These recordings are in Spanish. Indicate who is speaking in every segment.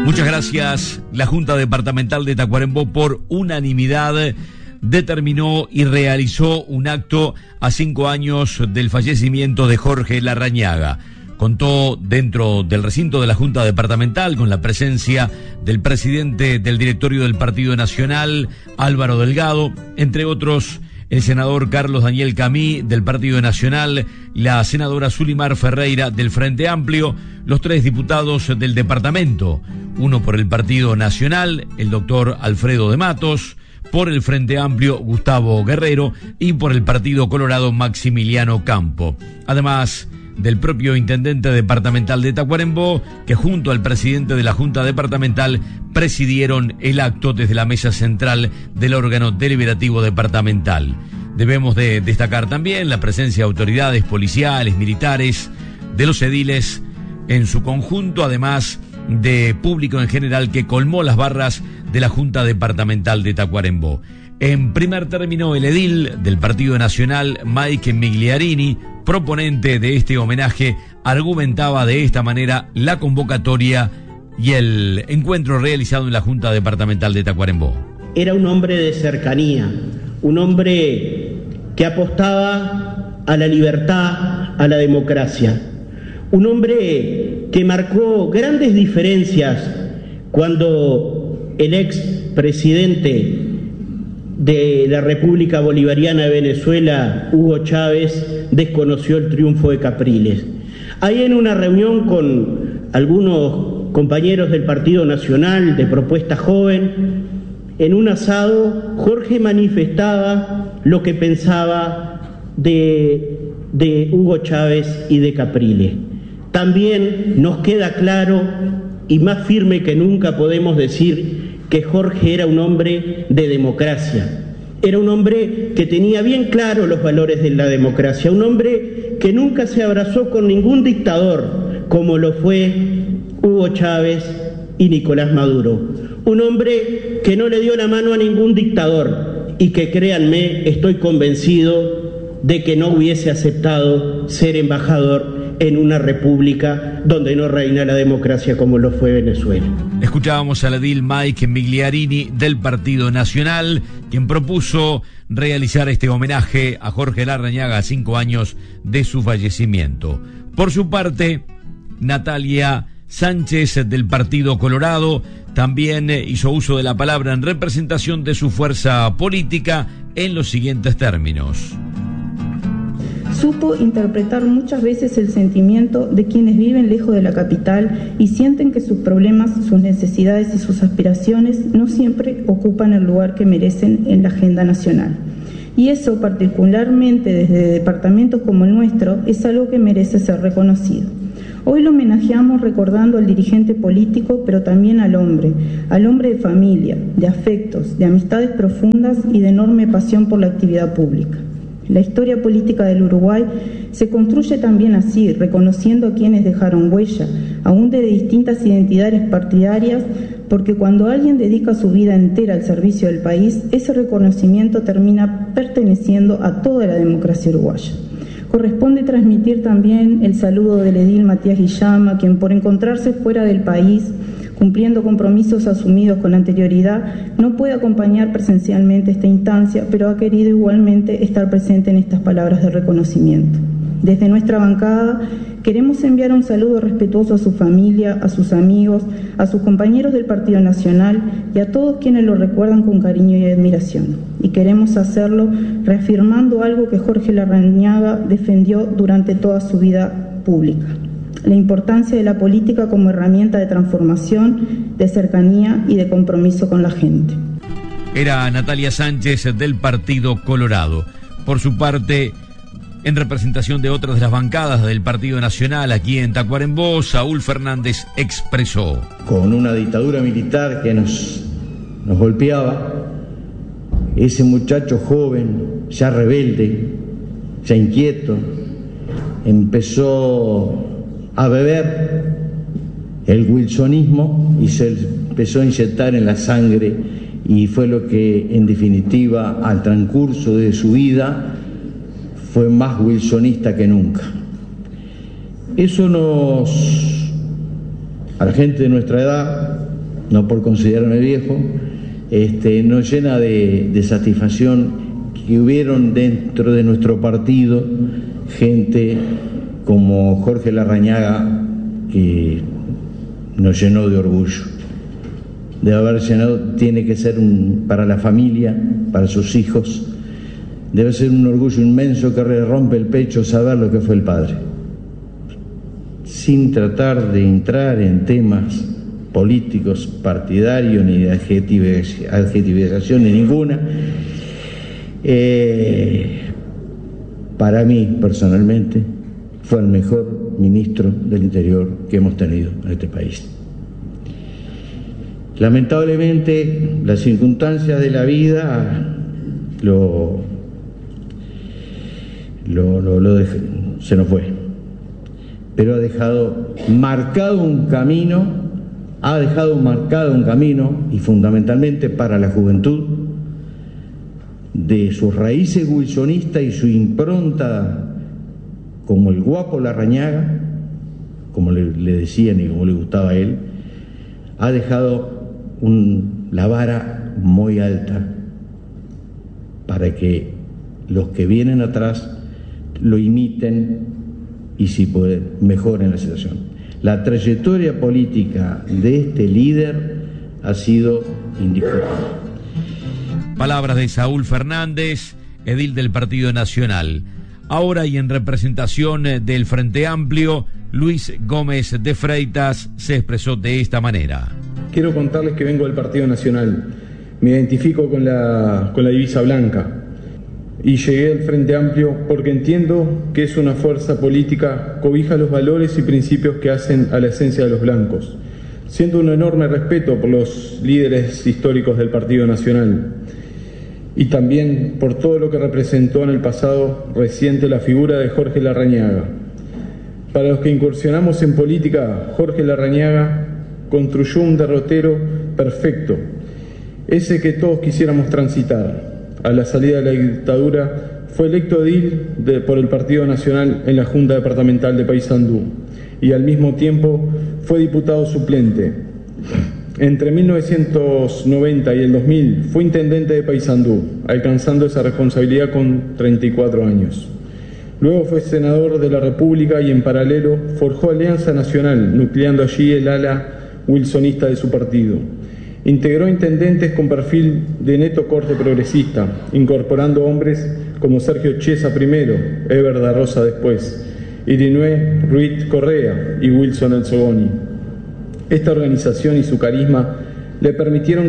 Speaker 1: Muchas gracias. La Junta Departamental de Tacuarembó, por unanimidad, determinó y realizó un acto a 5 años del fallecimiento de Jorge Larrañaga. Contó dentro del recinto de la Junta Departamental con la presencia del presidente del directorio del Partido Nacional, Álvaro Delgado, entre otros el senador Carlos Daniel Camí del Partido Nacional, la senadora Zulimar Ferreira del Frente Amplio, los 3 diputados del departamento, uno por el Partido Nacional, el doctor Alfredo de Matos, por el Frente Amplio, Gustavo Guerrero, y por el Partido Colorado, Maximiliano Campo. Además del propio intendente departamental de Tacuarembó, que junto al presidente de la Junta Departamental presidieron el acto desde la mesa central del órgano deliberativo departamental. Debemos de destacar también la presencia de autoridades policiales, militares, de los ediles en su conjunto, además de público en general que colmó las barras de la Junta Departamental de Tacuarembó. En primer término, el edil del Partido Nacional, Mike Migliarini, proponente de este homenaje, argumentaba de esta manera la convocatoria y el encuentro realizado en la Junta Departamental de Tacuarembó.
Speaker 2: Era un hombre de cercanía, un hombre que apostaba a la libertad, a la democracia, un hombre que marcó grandes diferencias cuando el expresidente de la República Bolivariana de Venezuela, Hugo Chávez, desconoció el triunfo de Capriles. Ahí, en una reunión con algunos compañeros del Partido Nacional de Propuesta Joven, en un asado, Jorge manifestaba lo que pensaba de Hugo Chávez y de Capriles. También nos queda claro, y más firme que nunca podemos decir, que Jorge era un hombre de democracia, era un hombre que tenía bien claro los valores de la democracia, un hombre que nunca se abrazó con ningún dictador, como lo fue Hugo Chávez y Nicolás Maduro, un hombre que no le dio la mano a ningún dictador y que, créanme, estoy convencido de que no hubiese aceptado ser embajador en una república donde no reina la democracia como lo fue Venezuela.
Speaker 1: Escuchábamos al edil Mike Migliarini del Partido Nacional, quien propuso realizar este homenaje a Jorge Larrañaga a 5 años de su fallecimiento. Por su parte, Natalia Sánchez del Partido Colorado también hizo uso de la palabra en representación de su fuerza política en los siguientes términos.
Speaker 3: Supo interpretar muchas veces el sentimiento de quienes viven lejos de la capital y sienten que sus problemas, sus necesidades y sus aspiraciones no siempre ocupan el lugar que merecen en la agenda nacional. Y eso, particularmente desde departamentos como el nuestro, es algo que merece ser reconocido. Hoy lo homenajeamos recordando al dirigente político, pero también al hombre de familia, de afectos, de amistades profundas y de enorme pasión por la actividad pública. La historia política del Uruguay se construye también así, reconociendo a quienes dejaron huella, aún de distintas identidades partidarias, porque cuando alguien dedica su vida entera al servicio del país, ese reconocimiento termina perteneciendo a toda la democracia uruguaya. Corresponde transmitir también el saludo del edil Matías Guillama, quien por encontrarse fuera del país, cumpliendo compromisos asumidos con anterioridad, no puede acompañar presencialmente esta instancia, pero ha querido igualmente estar presente en estas palabras de reconocimiento. Desde nuestra bancada queremos enviar un saludo respetuoso a su familia, a sus amigos, a sus compañeros del Partido Nacional y a todos quienes lo recuerdan con cariño y admiración. Y queremos hacerlo reafirmando algo que Jorge Larrañaga defendió durante toda su vida pública: la importancia de la política como herramienta de transformación, de cercanía y de compromiso con la gente.
Speaker 1: Era Natalia Sánchez del Partido Colorado. Por su parte, en representación de otras de las bancadas del Partido Nacional aquí en Tacuarembó, Saúl Fernández expresó:
Speaker 4: con una dictadura militar que nos golpeaba, ese muchacho joven, ya rebelde, ya inquieto, empezó a beber el wilsonismo y se empezó a inyectar en la sangre, y fue lo que en definitiva al transcurso de su vida fue más wilsonista que nunca. Eso a la gente de nuestra edad no por considerarme viejo, nos llena de satisfacción que hubieron dentro de nuestro partido gente como Jorge Larrañaga, que nos llenó de orgullo. De haber llenado, tiene que ser para la familia, para sus hijos, debe ser un orgullo inmenso que le rompe el pecho saber lo que fue el padre. Sin tratar de entrar en temas políticos, partidarios, ni de adjetivización ni ninguna, para mí personalmente fue el mejor ministro del Interior que hemos tenido en este país. Lamentablemente las circunstancias de la vida se nos fue, pero ha dejado marcado un camino, y fundamentalmente para la juventud, de sus raíces wilsonistas y su impronta como el guapo Larrañaga, como le decían y como le gustaba a él, ha dejado la vara muy alta para que los que vienen atrás lo imiten y, si pueden, mejoren la situación. La trayectoria política de este líder ha sido indiscutible.
Speaker 1: Palabras de Saúl Fernández, edil del Partido Nacional. Ahora, y en representación del Frente Amplio, Luis Gómez de Freitas se expresó de esta manera.
Speaker 5: Quiero contarles que vengo del Partido Nacional. Me identifico con la divisa blanca. Y llegué al Frente Amplio porque entiendo que es una fuerza política, cobija los valores y principios que hacen a la esencia de los blancos. Siento un enorme respeto por los líderes históricos del Partido Nacional y también por todo lo que representó en el pasado reciente la figura de Jorge Larrañaga. Para los que incursionamos en política, Jorge Larrañaga construyó un derrotero perfecto, ese que todos quisiéramos transitar. A la salida de la dictadura fue electo edil por el Partido Nacional en la Junta Departamental de Paysandú y al mismo tiempo fue diputado suplente. Entre 1990 y el 2000 fue intendente de Paysandú, alcanzando esa responsabilidad con 34 años. Luego fue senador de la República y en paralelo forjó Alianza Nacional, nucleando allí el ala wilsonista de su partido. Integró intendentes con perfil de neto corte progresista, incorporando hombres como Sergio Chiesa primero, Eber da Rosa después, Irinue Ruiz Correa y Wilson Elzogoni. Esta organización y su carisma le permitieron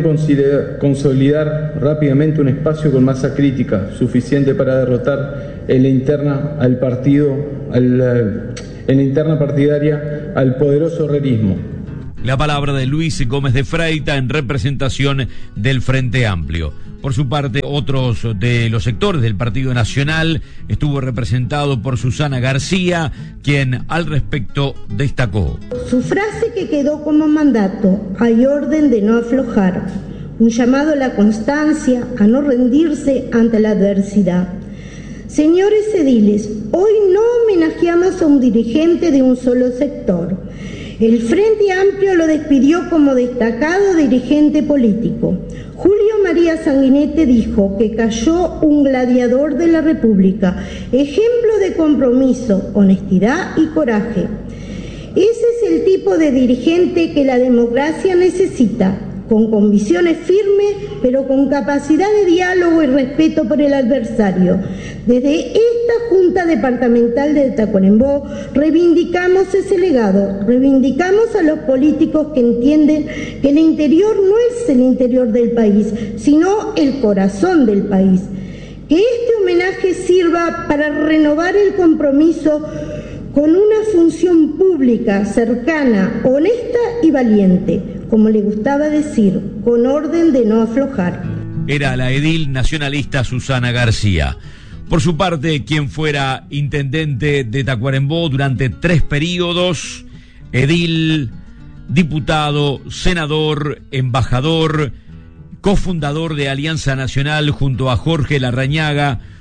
Speaker 5: consolidar rápidamente un espacio con masa crítica suficiente para derrotar en la interna al partido, en la interna partidaria al poderoso herrerismo.
Speaker 1: La palabra de Luis Gómez de Freitas en representación del Frente Amplio. Por su parte, otros de los sectores del Partido Nacional estuvo representado por Susana García, quien al respecto destacó.
Speaker 6: Su frase que quedó como mandato: hay orden de no aflojar, un llamado a la constancia, a no rendirse ante la adversidad. Señores ediles, hoy no homenajeamos a un dirigente de un solo sector. El Frente Amplio lo despidió como destacado dirigente político. Julio María Sanguinetti dijo que cayó un gladiador de la República, ejemplo de compromiso, honestidad y coraje. Ese es el tipo de dirigente que la democracia necesita, con convicciones firmes, pero con capacidad de diálogo y respeto por el adversario. Desde esta Junta Departamental de Tacuarembó reivindicamos ese legado, reivindicamos a los políticos que entienden que el interior no es el interior del país, sino el corazón del país. Que este homenaje sirva para renovar el compromiso con una función pública, cercana, honesta y valiente, como le gustaba decir, con orden de no aflojar.
Speaker 1: Era la edil nacionalista Susana García. Por su parte, quien fuera intendente de Tacuarembó durante 3 periodos, edil, diputado, senador, embajador, cofundador de Alianza Nacional junto a Jorge Larrañaga,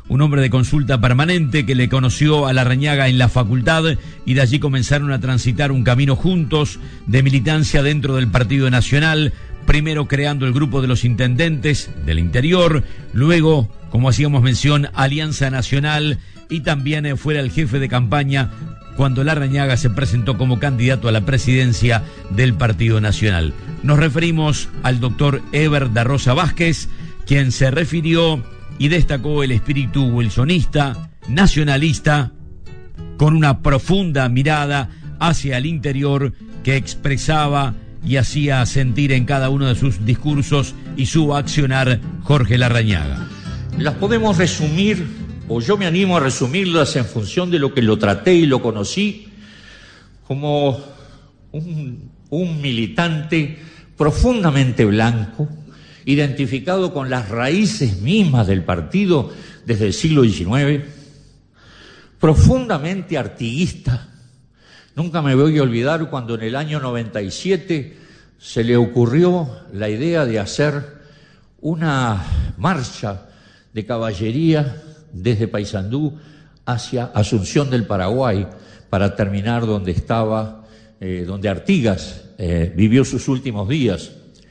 Speaker 1: un hombre de consulta permanente que le conoció a Larrañaga en la facultad y de allí comenzaron a transitar un camino juntos de militancia dentro del Partido Nacional, primero creando el grupo de los intendentes del interior, luego, como hacíamos mención, Alianza Nacional, y también fuera el jefe de campaña cuando Larrañaga se presentó como candidato a la presidencia del Partido Nacional. Nos referimos al doctor Eber da Rosa Vázquez, quien se refirió y destacó el espíritu wilsonista, nacionalista, con una profunda mirada hacia el interior que expresaba y hacía sentir en cada uno de sus discursos y su accionar Jorge Larrañaga.
Speaker 7: Las podemos resumir, o yo me animo a resumirlas en función de lo que lo traté y lo conocí, como un militante profundamente blanco, identificado con las raíces mismas del partido desde el siglo XIX, profundamente artiguista. Nunca me voy a olvidar cuando en el año 97 se le ocurrió la idea de hacer una marcha de caballería desde Paysandú hacia Asunción del Paraguay para terminar donde estaba, donde Artigas vivió sus últimos días.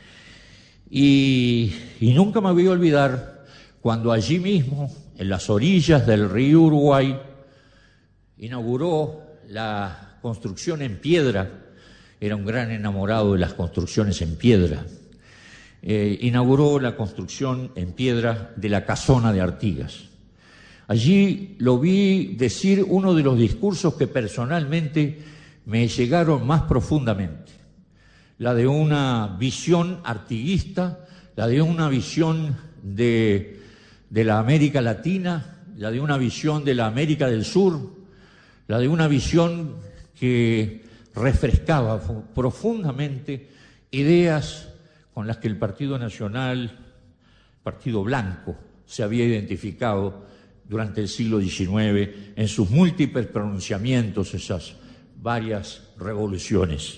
Speaker 7: Y nunca me voy a olvidar cuando allí mismo, en las orillas del río Uruguay, inauguró la construcción en piedra. Era un gran enamorado de las construcciones en piedra. Inauguró la construcción en piedra de la Casona de Artigas. Allí lo vi decir uno de los discursos que personalmente me llegaron más profundamente. La de una visión artiguista, la de una visión de la América Latina, la de una visión de la América del Sur, la de una visión que refrescaba profundamente ideas con las que el Partido Nacional, Partido Blanco, se había identificado durante el siglo XIX en sus múltiples pronunciamientos, esas varias revoluciones.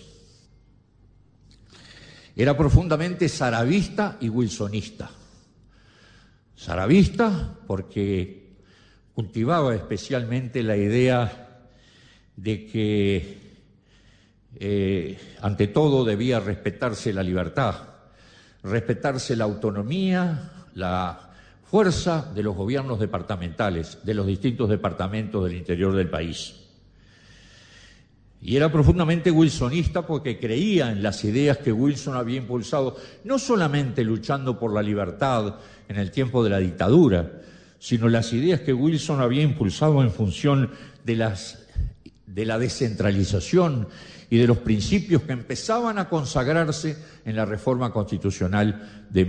Speaker 7: Era profundamente saravista y wilsonista. Saravista porque cultivaba especialmente la idea de que ante todo debía respetarse la libertad, respetarse la autonomía, la fuerza de los gobiernos departamentales, de los distintos departamentos del interior del país. Y era profundamente wilsonista porque creía en las ideas que Wilson había impulsado, no solamente luchando por la libertad en el tiempo de la dictadura, sino las ideas que Wilson había impulsado en función de la descentralización y de los principios que empezaban a consagrarse en la reforma constitucional de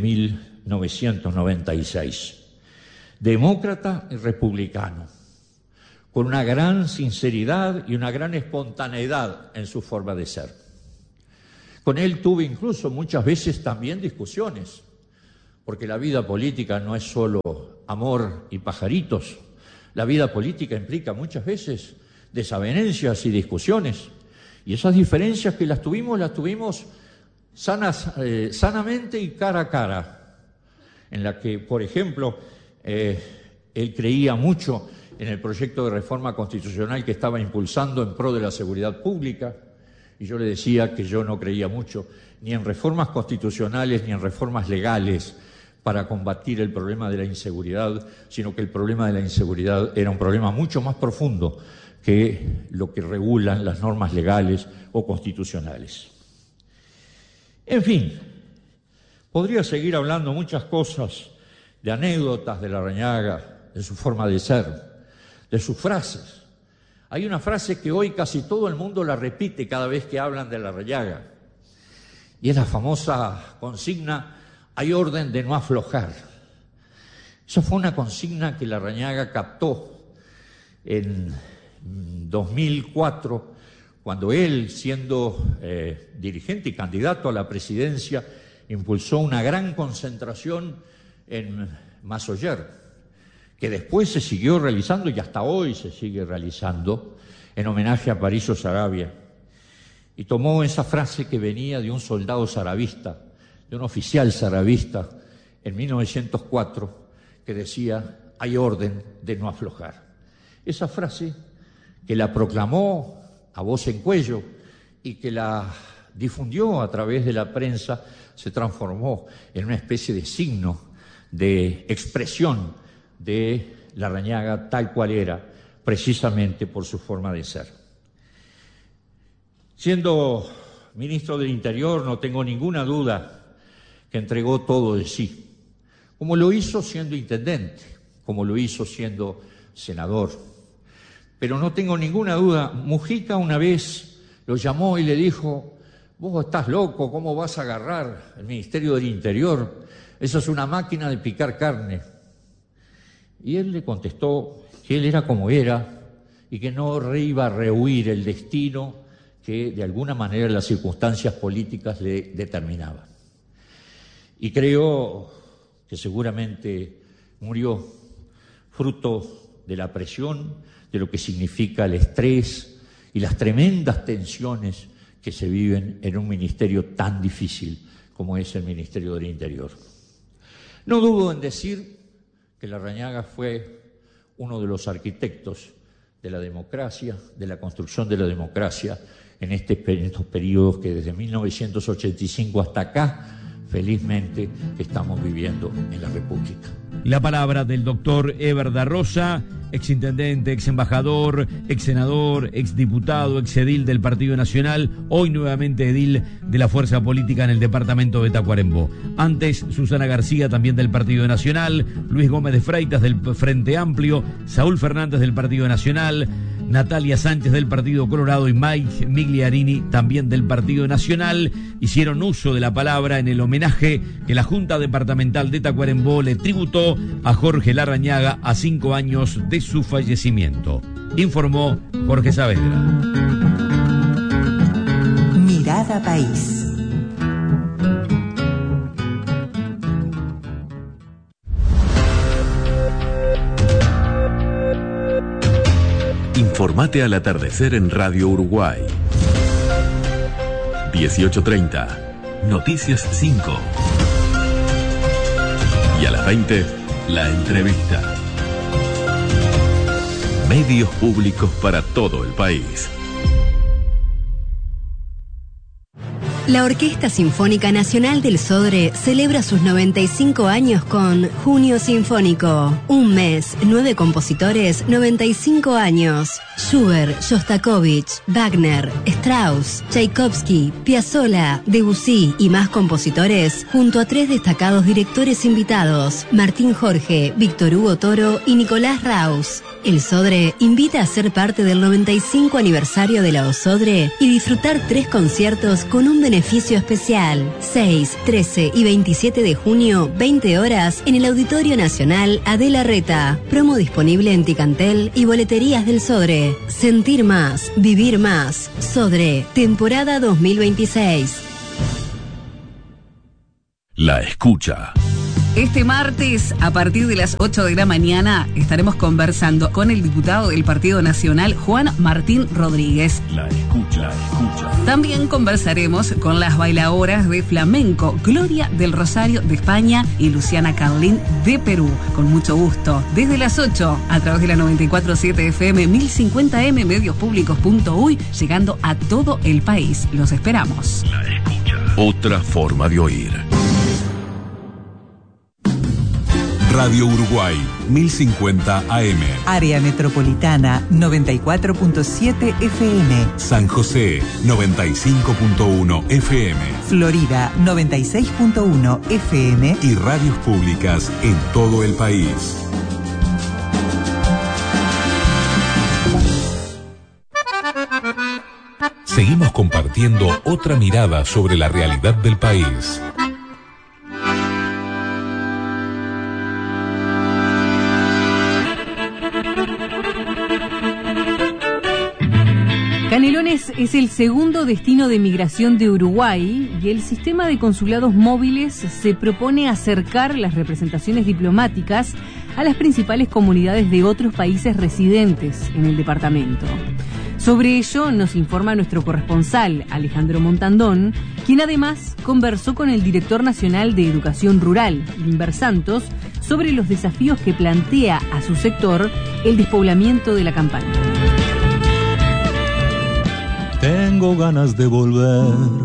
Speaker 7: 1996. Demócrata y republicano, con una gran sinceridad y una gran espontaneidad en su forma de ser. Con él tuve incluso muchas veces también discusiones, porque la vida política no es solo amor y pajaritos. La vida política implica muchas veces desavenencias y discusiones. Y esas diferencias que las tuvimos sanamente y cara a cara, en la que, por ejemplo, él creía mucho en el proyecto de reforma constitucional que estaba impulsando en pro de la seguridad pública, y yo le decía que yo no creía mucho ni en reformas constitucionales ni en reformas legales para combatir el problema de la inseguridad, sino que el problema de la inseguridad era un problema mucho más profundo que lo que regulan las normas legales o constitucionales. En fin, podría seguir hablando muchas cosas, de anécdotas de Larrañaga, de su forma de ser, de sus frases. Hay una frase que hoy casi todo el mundo la repite cada vez que hablan de Larrañaga, y es la famosa consigna: hay orden de no aflojar. Esa fue una consigna que Larrañaga captó en 2004, cuando él, siendo dirigente y candidato a la presidencia, impulsó una gran concentración en Massoyer, que después se siguió realizando y hasta hoy se sigue realizando en homenaje a Parillo Saravia. Y tomó esa frase que venía de un soldado saravista, de un oficial saravista, en 1904, que decía: hay orden de no aflojar. Esa frase que la proclamó a voz en cuello y que la difundió a través de la prensa se transformó en una especie de signo de expresión de Larrañaga tal cual era, precisamente por su forma de ser. Siendo ministro del Interior, no tengo ninguna duda que entregó todo de sí, como lo hizo siendo intendente, como lo hizo siendo senador. Pero no tengo ninguna duda, Mujica una vez lo llamó y le dijo: vos estás loco, ¿cómo vas a agarrar el Ministerio del Interior? Eso es una máquina de picar carne. Y él le contestó que él era como era y que no iba a rehuir el destino que de alguna manera las circunstancias políticas le determinaban. Y creo que seguramente murió fruto de la presión, de lo que significa el estrés y las tremendas tensiones que se viven en un ministerio tan difícil como es el Ministerio del Interior. No dudo en decir que Larrañaga fue uno de los arquitectos de la democracia, de la construcción de la democracia en estos periodos que desde 1985 hasta acá, felizmente, estamos viviendo en la República.
Speaker 1: La palabra del doctor Eber da Rosa, exintendente, exembajador, exsenador, exdiputado, exedil del Partido Nacional, hoy nuevamente edil de la fuerza política en el departamento de Tacuarembó. Antes, Susana García, también del Partido Nacional, Luis Gómez de Freitas del Frente Amplio, Saúl Fernández del Partido Nacional, Natalia Sánchez del Partido Colorado y Mike Migliarini, también del Partido Nacional, hicieron uso de la palabra en el homenaje que la Junta Departamental de Tacuarembó le tributó a Jorge Larrañaga a 5 años de su fallecimiento. Informó Jorge Saavedra.
Speaker 8: Mirada País.
Speaker 9: Informate al atardecer en Radio Uruguay. 18:30, Noticias 5. Y a las 20, la entrevista. Medios públicos para todo el país.
Speaker 10: La Orquesta Sinfónica Nacional del Sodre celebra sus 95 años con Junio Sinfónico. Un mes, 9 compositores, 95 años. Schubert, Shostakovich, Wagner, Strauss, Tchaikovsky, Piazzolla, Debussy y más compositores, junto a 3 destacados directores invitados, Martín Jorge, Víctor Hugo Toro y Nicolás Raus. El Sodre invita a ser parte del 95 aniversario de la OSODRE y disfrutar 3 conciertos con un beneficio especial. 6, 13 y 27 de junio, 20 horas, en el Auditorio Nacional Adela Reta. Promo disponible en Ticantel y boleterías del Sodre. Sentir más, vivir más. Sodre, temporada 2026.
Speaker 9: La escucha.
Speaker 11: Este martes, a partir de las 8 de la mañana, estaremos conversando con el diputado del Partido Nacional, Juan Martín Rodríguez.
Speaker 9: La escucha, escucha.
Speaker 11: También conversaremos con las bailadoras de flamenco, Gloria del Rosario de España y Luciana Carlín de Perú. Con mucho gusto. Desde las 8, a través de la 94.7 FM, 1050M, mediospublicos.uy, llegando a todo el país. Los esperamos.
Speaker 9: La escucha. Otra forma de oír. Radio Uruguay, 1050 AM.
Speaker 8: Área Metropolitana, 94.7 FM.
Speaker 9: San José, 95.1 FM.
Speaker 8: Florida, 96.1 FM.
Speaker 9: Y radios públicas en todo el país. Seguimos compartiendo otra mirada sobre la realidad del país.
Speaker 12: Canelones es el segundo destino de migración de Uruguay y el sistema de consulados móviles se propone acercar las representaciones diplomáticas a las principales comunidades de otros países residentes en el departamento. Sobre ello nos informa nuestro corresponsal Alejandro Montandón, quien además conversó con el director nacional de Educación Rural, Limber Santos, sobre los desafíos que plantea a su sector el despoblamiento de la campaña.
Speaker 13: Tengo ganas de volver